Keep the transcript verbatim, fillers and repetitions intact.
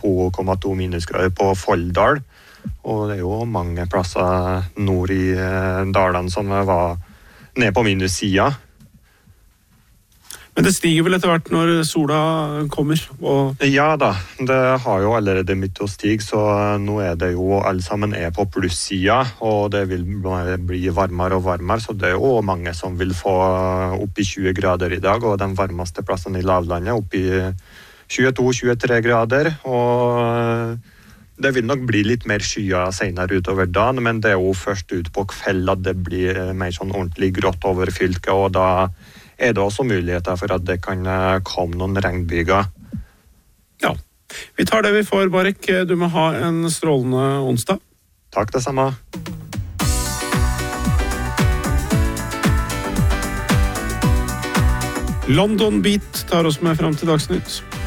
to komma to minusgrader på Folldal, og det er jo mange plasser nord i dalene som var ned på minussida. Men det stiger vel etter hvert når sola kommer? Og... Ja da, det har jo allerede begynt å stige, så nå er det jo alle sammen er på plussida, og det vil bli varmere og varmere, så det er jo mange som vil få opp i tjue grader i dag, og den varmeste plassen i lavlandet opp i tjueto til tjuetre grader, og det vil nok bli litt mer skyer senere utover dagen, men det er jo først ut på kveld at det blir mer sånn ordentlig grått over fylket, og da er det også muligheter for at det kan komme noen regnbyger. Ja, vi tar det vi får, Barek. Du må ha en strålende onsdag. Takk, det samme. London Beat tar oss med frem til Dagsnytt.